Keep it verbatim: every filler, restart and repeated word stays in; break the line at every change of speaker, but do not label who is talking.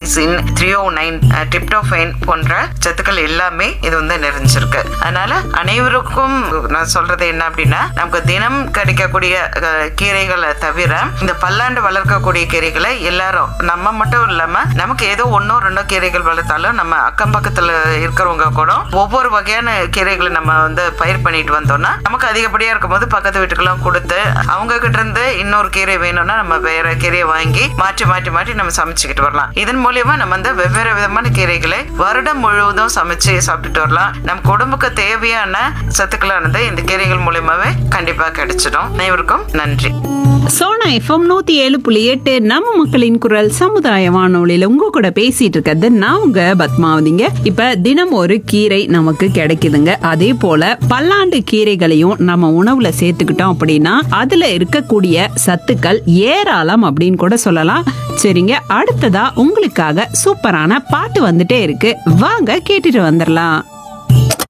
நையாசின், threonine, டிரிப்டோபைன் போன்ற சத்துக்கள் எல்லாமே இது வந்து நிறைஞ்சிருக்கு. அதனால அனைவருக்கும் நான் சொல்றது என்ன அப்படின்னா, நமக்கு தினம் கிடைக்கக்கூடிய கீரைகளை தவிர இந்த பல்லாண்டு வளர்க்கக்கூடிய கீரைகளை எல்லாரும், நம்ம மட்டும் இல்லாம நமக்கு ஏதோ ஒன்னோ ரெண்டோ கீரைகள் வளர்த்தாலும் நம்ம அக்கம் பக்கத்துல இருக்கிறவங்க கூட ஒவ்வொரு வகையான கீரைகளை நம்ம வந்து பயிர் பண்ணிட்டு வந்தோம்னா நமக்கு அதிகப்படியா இருக்கும் போது பக்கத்து வீட்டுக்கெல்லாம் கொடுத்து அவங்க கிட்ட இருந்து இன்னொரு கீரை வேணும்னா நம்ம வேற கீரையை வாங்கி மாற்றி மாற்றி மாற்றி நம்ம சமைச்சுக்கிட்டு வரலாம். இதன் மூலியமா நம்ம வந்து வெவ்வேறு விதமான கீரைகளை வருடம் முழுவதும் சமைச்சு சாப்பிட்டுட்டு வரலாம். நம்ம உடம்புக்கு தேவையான சத்துக்களானது இந்த கீரைகள் மூலியமாவே கண்டிப்பா கிடைச்சிடும். அனைவருக்கும் நன்றி.
சோனா எஃப்எம் நூத்தி ஏழு புள்ளி எட்டு நம்ம மக்களின் குரல் சமுதாய வானொலியில உங்க கூட பேசிட்டு இருக்கிறது நான் உங்க பத்மாவதிங்க. இப்ப தினம் ஒரு கீரை நமக்கு கிடைக்குதுங்க. அதே போல பல்லாண்டு கீரைகளையும் நம்ம உணவுல சேர்த்துக்கிட்டோம் அப்படின்னா அதுல இருக்கக்கூடிய சத்துக்கள் ஏராளம் அப்படின்னு கூட சொல்லலாம். சரிங்க, அடுத்ததா உங்களுக்காக சூப்பரான பாட்டு வந்துட்டே இருக்கு, வாங்க கேட்டுட்டு வந்துடலாம்.